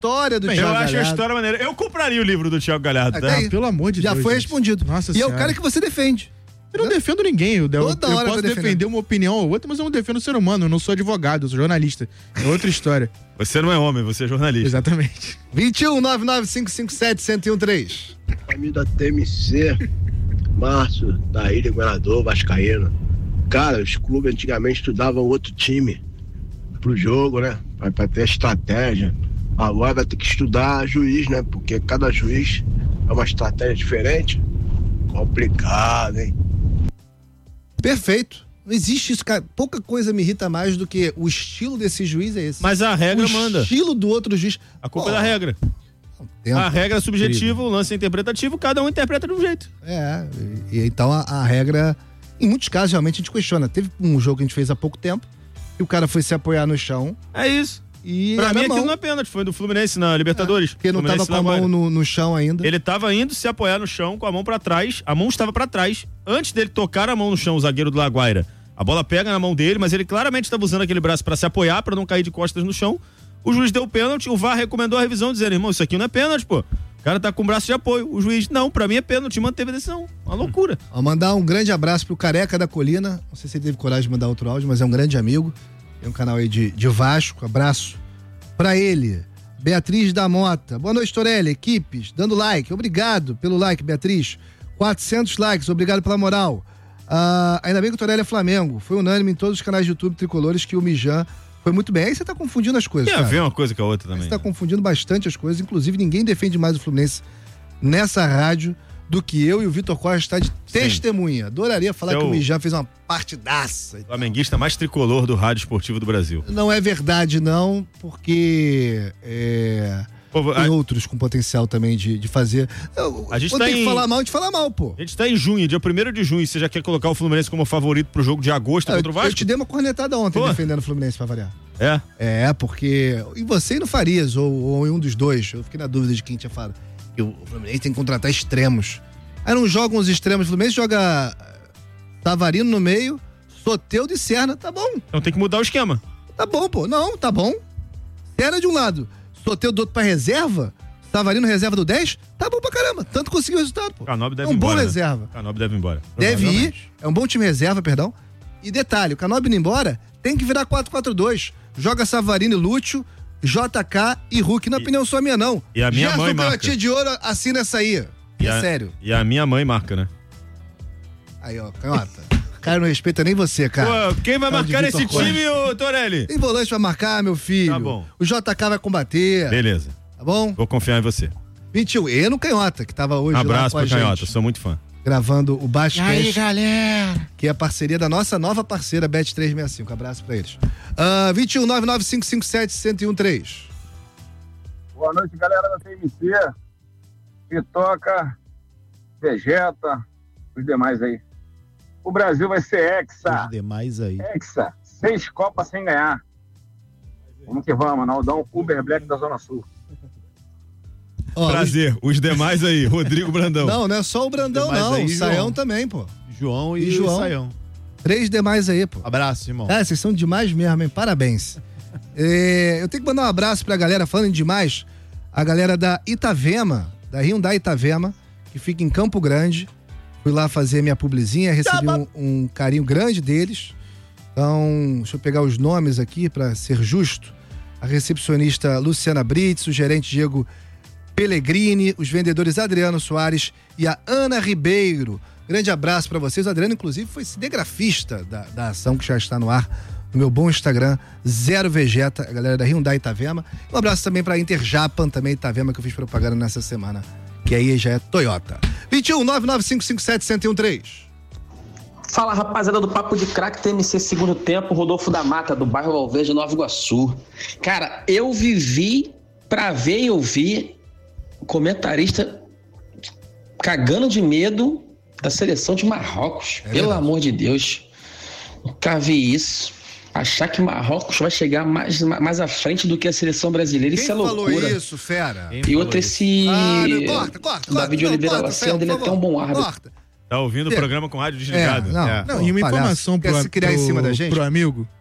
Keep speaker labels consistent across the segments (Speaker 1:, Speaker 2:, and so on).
Speaker 1: história do Thiago Galhardo.
Speaker 2: Eu acho a história maneira. Eu compraria o livro do Thiago Galhardo.
Speaker 1: Tá?
Speaker 3: Pelo amor de Deus.
Speaker 1: Já foi respondido.
Speaker 3: Nossa
Speaker 1: Senhora. É o cara que você defende.
Speaker 3: Eu não defendo ninguém. Eu posso
Speaker 1: defender
Speaker 3: defender uma opinião ou outra, mas eu não defendo o ser humano. Eu não sou advogado, eu sou jornalista. É outra história.
Speaker 2: Você não é homem, você é jornalista.
Speaker 3: Exatamente.
Speaker 1: 21-99557-1013.
Speaker 4: Família da TMC, Márcio, da Ilha, Governador, Vascaíno. Cara, os clubes antigamente estudavam outro time pro jogo, né? Pra ter estratégia. Agora vai ter que estudar juiz, né? Porque cada juiz é uma estratégia diferente. Complicado, hein?
Speaker 1: Perfeito. Não existe isso, cara. Pouca coisa me irrita mais do que o estilo desse juiz é esse.
Speaker 2: Mas a regra manda.
Speaker 1: O estilo do outro juiz.
Speaker 2: A culpa é da regra. A regra é subjetiva, o lance é interpretativo, cada um interpreta de um jeito.
Speaker 1: E então a regra, em muitos casos, realmente a gente questiona. Teve um jogo que a gente fez há pouco tempo, que o cara foi se apoiar no chão.
Speaker 2: É isso.
Speaker 1: E
Speaker 2: pra mim aquilo não é pênalti, foi do Fluminense na Libertadores.
Speaker 1: Porque não tava com a mão no chão ainda.
Speaker 2: Ele tava indo se apoiar no chão com a mão pra trás, a mão estava pra trás. Antes dele tocar a mão no chão, o zagueiro do Laguaira, a bola pega na mão dele, mas ele claramente estava usando aquele braço pra se apoiar, pra não cair de costas no chão. O juiz deu pênalti, o VAR recomendou a revisão, dizendo, irmão, isso aqui não é pênalti, pô. O cara tá com o braço de apoio. O juiz, não, pra mim é pênalti, manteve a decisão. Uma loucura.
Speaker 1: Vou mandar um grande abraço pro Careca da Colina. Não sei se ele teve coragem de mandar outro áudio, mas é um grande amigo. Tem um canal aí de Vasco. Abraço pra ele. Beatriz da Mota. Boa noite, Torelli. Equipes, dando like. Obrigado pelo like, Beatriz. 400 likes, obrigado pela moral. Ainda bem que o Torelli é Flamengo. Foi unânime em todos os canais de YouTube tricolores que o Mijan foi muito bem. Aí você tá confundindo as coisas,
Speaker 2: Tem
Speaker 1: cara.
Speaker 2: a ver uma coisa com a outra também.
Speaker 1: Você tá confundindo bastante as coisas. Inclusive, ninguém defende mais o Fluminense nessa rádio do que eu, e o Vitor Costa está de testemunha. Adoraria falar que o Mijan fez uma partidaça.
Speaker 2: Flamenguista mais tricolor do rádio esportivo do Brasil.
Speaker 1: Não é verdade, não, porque tem outros com potencial também de fazer.
Speaker 2: A gente
Speaker 1: tem que falar mal, a gente fala mal, pô.
Speaker 2: A gente tá em junho, dia 1º de junho. Você já quer colocar o Fluminense como favorito pro jogo de agosto contra o Vasco?
Speaker 1: Eu te dei uma cornetada ontem defendendo o Fluminense pra variar. Porque. E você e no Farias, ou em um dos dois. Eu fiquei na dúvida de quem tinha falado. Que o Fluminense tem que contratar extremos. Aí não jogam os extremos. O Fluminense joga Tavarino no meio, Soteldo e Serna. Tá bom.
Speaker 2: Então tem que mudar o esquema.
Speaker 1: Tá bom, pô. Não, tá bom. Serna de um lado, Soteldo do outro pra reserva, Tavarino reserva do 10, tá bom pra caramba. Tanto conseguiu o resultado, pô.
Speaker 2: Canobi deve
Speaker 1: ir embora. É um bom
Speaker 2: né?
Speaker 1: reserva.
Speaker 2: Canobi deve ir embora.
Speaker 1: Deve ir. É um bom time reserva, perdão. E detalhe, o Canobi indo embora, tem que virar 4-4-2. Joga Savarino e Lúcio, JK e Hulk. Não é opinião só minha, não.
Speaker 2: E a minha mãe marca.
Speaker 1: Gerson de Ouro assina essa aí. Sério.
Speaker 2: E a minha mãe marca, né?
Speaker 1: Aí, ó, canhota. O cara não respeita nem você, cara.
Speaker 2: Pô, quem vai marcar esse time, ô Torelli?
Speaker 1: Tem volante pra marcar, meu filho.
Speaker 2: Tá bom.
Speaker 1: O JK vai combater.
Speaker 2: Beleza.
Speaker 1: Tá bom?
Speaker 2: Vou confiar em você.
Speaker 1: 21. E no Canhota, que tava hoje
Speaker 2: Abraço
Speaker 1: lá com a
Speaker 2: pro
Speaker 1: gente.
Speaker 2: Canhota, sou muito fã.
Speaker 1: Gravando o Basquete.
Speaker 3: Aí, galera.
Speaker 1: Que é a parceria da nossa nova parceira, Bet365. Abraço pra eles. 21-99557-1013.
Speaker 5: Boa noite, galera da TMC. Pitoca, Vegeta, os demais aí. O Brasil vai ser hexa.
Speaker 1: Os demais aí.
Speaker 5: Hexa. 6 Copas sem ganhar. Vamos que vamos, Naldão, Uber Black da Zona Sul.
Speaker 2: Prazer. Os demais aí, Rodrigo Brandão.
Speaker 1: Não é só o Brandão, não.
Speaker 6: Aí,
Speaker 1: o Saião também, pô.
Speaker 6: João e o Saião.
Speaker 1: 3 demais aí, pô.
Speaker 6: Abraço, irmão.
Speaker 1: Vocês são demais mesmo, hein? Parabéns. Eu tenho que mandar um abraço pra galera, falando em demais, a galera da Itavema, da Hyundai Itavema, que fica em Campo Grande. Fui lá fazer minha publizinha, recebi um carinho grande deles. Então, deixa eu pegar os nomes aqui pra ser justo. A recepcionista Luciana Brits, o gerente Diego Pellegrini, os vendedores Adriano Soares e a Ana Ribeiro. Grande abraço pra vocês. O Adriano, inclusive, foi cinegrafista da ação que já está no ar no meu bom Instagram, Zero Vegeta, a galera da Hyundai Itavema. Um abraço também pra Interjapan, também Itavema, que eu fiz propaganda nessa semana, que aí já é Toyota. 21-99557-1013.
Speaker 7: Fala, rapaziada do Papo de Craque TMC Segundo Tempo, Rodolfo da Mata, do bairro Valverde, Nova Iguaçu. Cara, eu vivi pra ver e ouvir o comentarista cagando de medo da seleção de Marrocos. Pelo amor de Deus. Nunca vi isso. Achar que Marrocos vai chegar mais à frente do que a seleção brasileira. Isso é loucura.
Speaker 1: Quem falou isso, fera?
Speaker 7: E outra, esse...
Speaker 1: corta.
Speaker 7: David Oliveira Lacerda, ele é até um bom árbitro.
Speaker 2: Tá ouvindo o programa com rádio desligado.
Speaker 1: Não,
Speaker 3: e uma informação
Speaker 1: quer se criar em cima da gente?
Speaker 3: Pro amigo.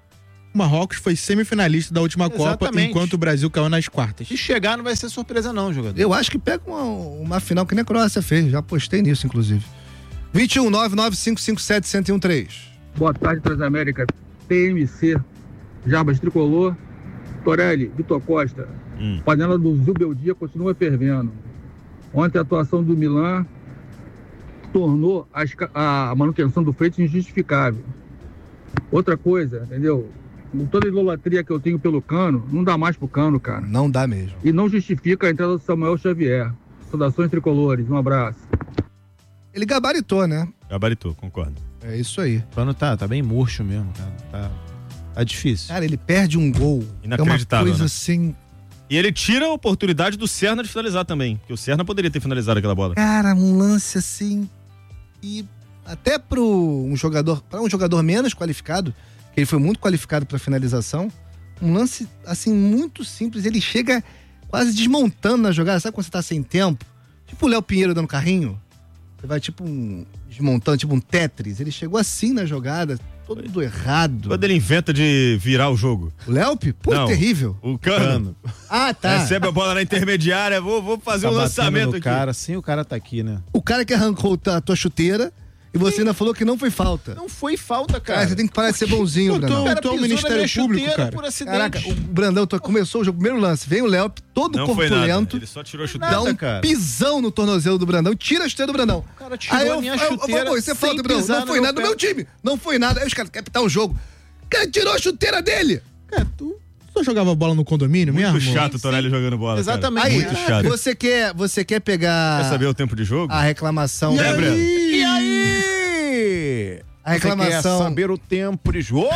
Speaker 3: o Marrocos foi semifinalista da última Copa,
Speaker 6: Exatamente.
Speaker 3: enquanto o Brasil caiu nas quartas.
Speaker 6: Se chegar, não vai ser surpresa não, jogador.
Speaker 1: Eu acho que pega uma final que nem a Croácia fez. Já apostei nisso, inclusive. 21-99557-1013.
Speaker 5: Boa tarde, Transamérica. TMC, Jarbas Tricolor, Torelli, Vitor Costa. Panela do Zubeldia continua fervendo. Ontem a atuação do Milan tornou a manutenção do Freitas injustificável. Outra coisa, entendeu? Com toda a idolatria que eu tenho pelo Cano, não dá mais pro Cano, cara.
Speaker 1: Não dá mesmo.
Speaker 5: E não justifica a entrada do Samuel Xavier. Saudações tricolores, um abraço.
Speaker 1: Ele gabaritou, né?
Speaker 2: Gabaritou, concordo.
Speaker 1: É isso aí.
Speaker 6: O Cano tá bem murcho mesmo, cara. Tá difícil.
Speaker 1: Cara, ele perde um gol.
Speaker 2: Inacreditável,
Speaker 1: É uma coisa
Speaker 2: né?
Speaker 1: assim...
Speaker 2: E ele tira a oportunidade do Serna de finalizar também, porque o Serna poderia ter finalizado aquela bola.
Speaker 1: Cara, um lance assim... E até para um jogador menos qualificado, que ele foi muito qualificado para finalização, um lance assim muito simples, ele chega quase desmontando na jogada, sabe quando você tá sem tempo? Tipo o Léo Pinheiro dando carrinho, você vai tipo desmontando, tipo um Tetris, ele chegou assim na jogada, todo errado.
Speaker 2: Quando ele inventa de virar o jogo.
Speaker 1: O Léope? Pô,
Speaker 2: Não,
Speaker 1: terrível.
Speaker 2: O Cano.
Speaker 1: Ah, tá.
Speaker 2: Recebe a bola na intermediária, vou fazer um lançamento aqui.
Speaker 6: Cara, sim, o cara tá aqui, né?
Speaker 1: O cara que arrancou a tua chuteira e você ainda falou que não foi falta.
Speaker 6: Não foi falta, cara.
Speaker 1: Cara, você tem que parar de ser bonzinho, Brandão.
Speaker 3: Eu tô o Ministério Público, cara.
Speaker 6: por acidente.
Speaker 1: Caraca, o Brandão começou o jogo, primeiro lance, vem o Léo, todo
Speaker 2: Não foi nada.
Speaker 1: corpulento,
Speaker 2: Ele só tirou a
Speaker 1: dá
Speaker 2: chuteira.
Speaker 1: um
Speaker 6: cara.
Speaker 1: pisão no tornozelo do Brandão, tira a chuteira do Brandão.
Speaker 6: O cara tirou a minha chuteira
Speaker 1: Você fala
Speaker 6: sem
Speaker 1: do Brandão,
Speaker 6: pisar
Speaker 1: não
Speaker 6: no
Speaker 1: foi
Speaker 6: meu
Speaker 1: nada do
Speaker 6: pé.
Speaker 1: meu time, não foi nada. Aí os caras querem apitar o jogo. O cara tirou a chuteira dele.
Speaker 3: Cara, tu só jogava bola no condomínio mesmo?
Speaker 2: Muito chato o Torelli jogando bola.
Speaker 6: Exatamente.
Speaker 2: Cara.
Speaker 1: Aí,
Speaker 2: Muito chato.
Speaker 1: você quer pegar
Speaker 2: Quer saber o tempo de jogo?
Speaker 1: a reclamação...
Speaker 2: E aí, Breno?
Speaker 6: E aí?
Speaker 1: A reclamação...
Speaker 6: Você quer saber o tempo de jogo?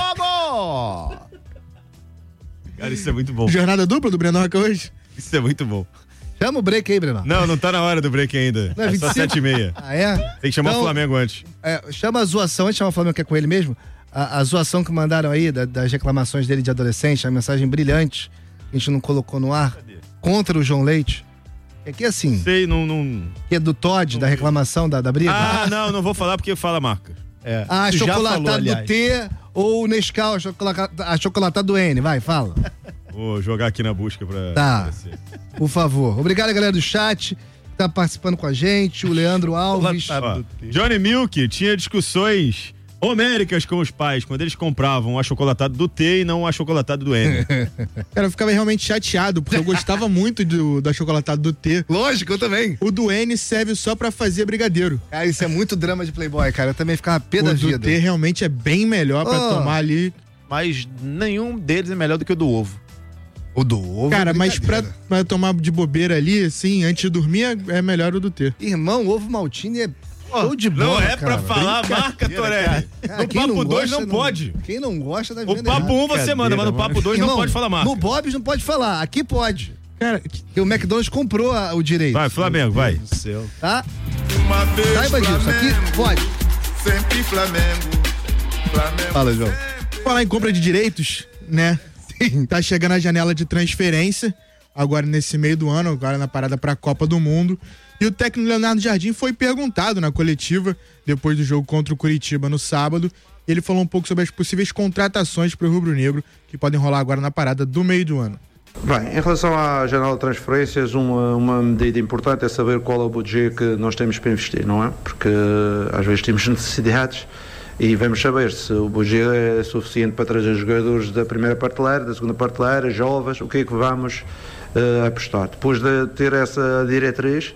Speaker 2: Cara, isso é muito bom.
Speaker 3: Jornada dupla do Brenoca hoje?
Speaker 2: Isso é muito bom.
Speaker 1: Chama o break aí, Breno.
Speaker 2: Não tá na hora do break ainda.
Speaker 1: Não é
Speaker 2: É só
Speaker 1: 25?
Speaker 2: 7h30.
Speaker 1: Ah, é?
Speaker 2: Tem que chamar
Speaker 1: Então,
Speaker 2: o Flamengo antes.
Speaker 1: Chama a zoação, antes de chamar o Flamengo, que é com ele mesmo, a zoação que mandaram aí, das reclamações dele de adolescente, a mensagem brilhante, que a gente não colocou no ar, contra o João Leite. É que assim,
Speaker 2: Sei, não...
Speaker 1: que é do Todd, da reclamação, da briga.
Speaker 2: Ah, não vou falar porque fala a marca.
Speaker 6: Tu já
Speaker 1: Chocolatado
Speaker 6: falou,
Speaker 1: do
Speaker 6: aliás.
Speaker 1: T ou Nescau, a chocolatada do N, vai, fala.
Speaker 2: Vou jogar aqui na busca pra...
Speaker 1: Tá.
Speaker 2: aparecer.
Speaker 1: Por favor. Obrigado, galera do chat, que tá participando com a gente, o Leandro Alves.
Speaker 2: Ó, Johnny Milk tinha discussões homéricas com os pais quando eles compravam o achocolatado do T e não o achocolatado do N.
Speaker 3: Cara, eu ficava realmente chateado, porque eu gostava muito da chocolatada do T.
Speaker 1: Lógico, eu também.
Speaker 3: O do N serve só pra fazer brigadeiro.
Speaker 1: Cara, isso é muito drama de Playboy, cara. Eu também ficava pé da
Speaker 3: O do
Speaker 1: vida.
Speaker 3: T realmente é bem melhor pra
Speaker 1: Oh.
Speaker 3: tomar ali.
Speaker 6: Mas nenhum deles é melhor do que o do ovo.
Speaker 1: O do ovo.
Speaker 3: Cara, mas
Speaker 1: brincadeira.
Speaker 3: pra tomar de bobeira ali, assim, antes de dormir, é melhor o do T.
Speaker 1: Irmão, ovo maltine é show de bola,
Speaker 2: Não é
Speaker 1: cara.
Speaker 2: pra falar a marca, Torelli.
Speaker 1: Cara,
Speaker 2: No
Speaker 1: quem
Speaker 2: Papo 2
Speaker 1: gosta,
Speaker 2: não pode.
Speaker 1: Quem não gosta da
Speaker 2: O Papo 1 você manda, mas no Papo 2 não
Speaker 1: Irmão,
Speaker 2: pode falar marca.
Speaker 1: No Bob's não pode falar, aqui pode.
Speaker 3: Cara,
Speaker 1: Porque o McDonald's comprou o direito.
Speaker 2: Vai, Flamengo, vai.
Speaker 6: Do céu.
Speaker 1: Tá?
Speaker 8: Uma vez
Speaker 1: Saiba disso, aqui pode.
Speaker 8: sempre Flamengo. Flamengo.
Speaker 1: Fala, João.
Speaker 3: falar em compra de direitos, né? Tá chegando a janela de transferência, agora nesse meio do ano, agora na parada pra Copa do Mundo. E o técnico Leonardo Jardim foi perguntado na coletiva, depois do jogo contra o Curitiba no sábado. Ele falou um pouco sobre as possíveis contratações para o rubro-negro que podem rolar agora na parada do meio do ano.
Speaker 9: Bem, em relação à janela de transferências, uma medida importante é saber qual é o budget que nós temos para investir, não é? Porque às vezes temos necessidades e vamos saber se o budget é suficiente para trazer jogadores da primeira prateleira, da segunda prateleira, jovens, o que é que vamos apostar. Depois de ter essa diretriz,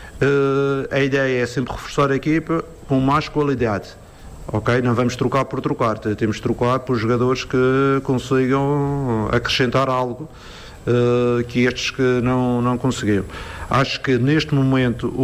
Speaker 9: a ideia é sempre reforçar a equipa com mais qualidade. Ok? Não vamos trocar por trocar, temos de trocar por jogadores que consigam acrescentar algo que estes que não conseguiram. Acho que neste momento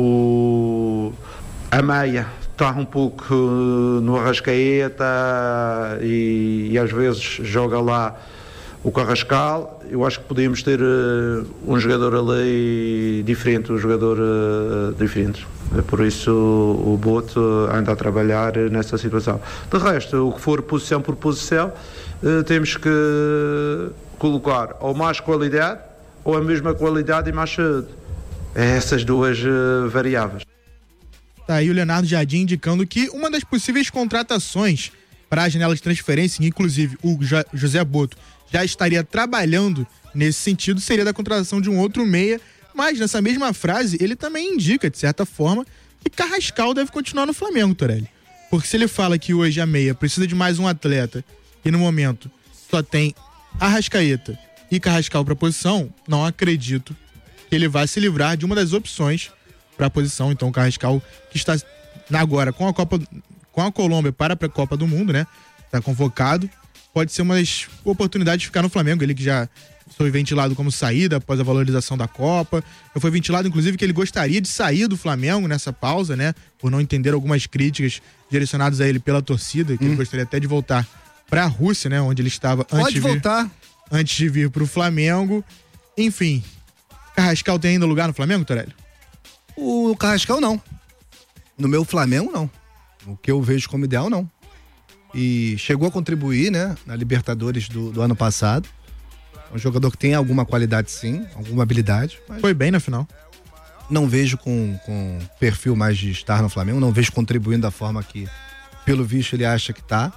Speaker 9: a meia está um pouco no Arrascaeta e às vezes joga lá o Carrascal. Eu acho que podíamos ter um jogador ali diferente, diferente. Por isso o Boto anda a trabalhar nessa situação. De resto, o que for posição por posição, temos que colocar ou mais qualidade ou a mesma qualidade e mais saúde. É essas duas variáveis.
Speaker 3: Tá aí o Leonardo Jardim indicando que uma das possíveis contratações para a janela de transferência, inclusive o José Boto já estaria trabalhando nesse sentido, seria da contratação de um outro meia, mas nessa mesma frase ele também indica, de certa forma, que Carrascal deve continuar no Flamengo, Torelli. Porque se ele fala que hoje a meia precisa de mais um atleta e no momento só tem Arrascaeta e Carrascal para a posição, não acredito que ele vai se livrar de uma das opções para a posição. Então o Carrascal, que está agora com a Colômbia para a Copa do Mundo, né? Está convocado, pode ser uma das oportunidades de ficar no Flamengo. Ele que já foi ventilado como saída após a valorização da Copa. Foi ventilado, inclusive, que ele gostaria de sair do Flamengo nessa pausa, né? Por não entender algumas críticas direcionadas a ele pela torcida, que ele gostaria até de voltar para a Rússia, né? Onde ele estava antes de vir para o Flamengo. Enfim, Carrascal tem ainda lugar no Flamengo, Torelli?
Speaker 1: O Carrascal não. No meu Flamengo, não. O que eu vejo como ideal, não. E chegou a contribuir, né? Na Libertadores do ano passado. É um jogador que tem alguma qualidade, sim, alguma habilidade. Mas
Speaker 3: foi bem na final.
Speaker 1: Não vejo com perfil mais de estar no Flamengo, não vejo contribuindo da forma que, pelo visto, ele acha que tá.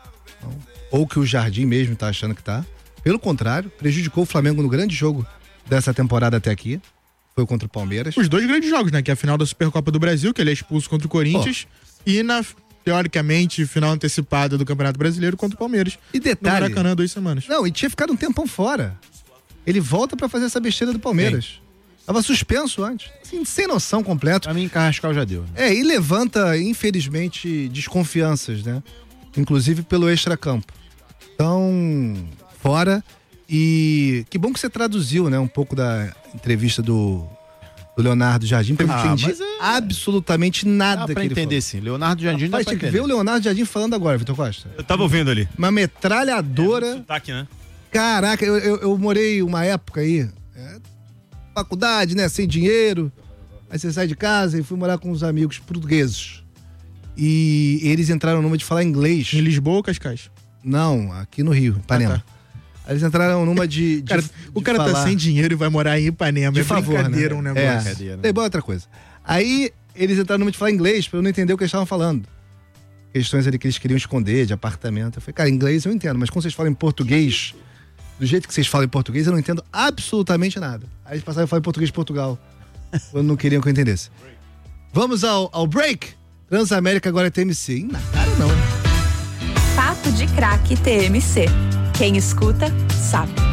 Speaker 1: Ou que o Jardim mesmo tá achando que tá. Pelo contrário, prejudicou o Flamengo no grande jogo dessa temporada até aqui. Foi contra o Palmeiras.
Speaker 3: Os dois grandes jogos, né? Que é a final da Supercopa do Brasil, que ele é expulso contra o Corinthians, e na, teoricamente, final antecipada do Campeonato Brasileiro contra o Palmeiras.
Speaker 1: E detalhe...
Speaker 3: No Maracanã, 2 semanas.
Speaker 1: Não, e tinha ficado um tempão fora. Ele volta pra fazer essa besteira do Palmeiras. Sim. Tava suspenso antes. Assim, sem noção completa.
Speaker 6: Pra mim, Carrascal já deu.
Speaker 1: Né? E levanta, infelizmente, desconfianças, né? Inclusive pelo extracampo. Então, fora. E que bom que você traduziu, né? Um pouco da entrevista do Leonardo Jardim, porque eu não entendi absolutamente nada
Speaker 6: dá pra
Speaker 1: que ele
Speaker 6: entender,
Speaker 1: falou.
Speaker 6: sim. Leonardo Jardim dá pra
Speaker 1: tinha
Speaker 6: entender.
Speaker 1: que ver o Leonardo Jardim falando agora, Vitor Costa.
Speaker 2: Eu tava ouvindo ali.
Speaker 1: Uma metralhadora.
Speaker 2: Sotaque, né?
Speaker 1: Caraca, eu morei uma época aí, faculdade, né? Sem dinheiro. Aí você sai de casa e fui morar com uns amigos portugueses. E eles entraram numa de falar inglês.
Speaker 3: Em Lisboa ou Cascais?
Speaker 1: Não, aqui no Rio, Ipanema.
Speaker 3: Tá.
Speaker 1: Aí eles entraram numa
Speaker 3: o cara falar... tá sem dinheiro e vai morar em Ipanema.
Speaker 1: De favor,
Speaker 3: brincadeira,
Speaker 1: né?
Speaker 3: Um negócio.
Speaker 1: É outra coisa. Aí eles entraram numa de falar inglês pra eu não entender o que eles estavam falando. Questões ali que eles queriam esconder, de apartamento. Eu falei, cara, inglês eu entendo, mas quando vocês falam em português, do jeito que vocês falam em português, eu não entendo absolutamente nada. Aí eles passaram a falar em português de Portugal. Quando não queriam que eu entendesse. Vamos ao break? Transamérica agora é TMC. Na cara não.
Speaker 10: Papo de Craque TMC. Quem escuta, sabe.